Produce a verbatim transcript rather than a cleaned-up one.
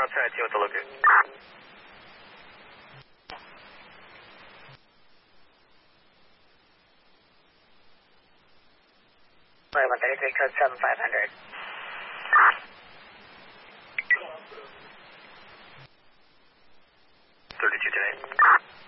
outside, see what the look is. one thirty-three, code seven five hundred. thirty-two today.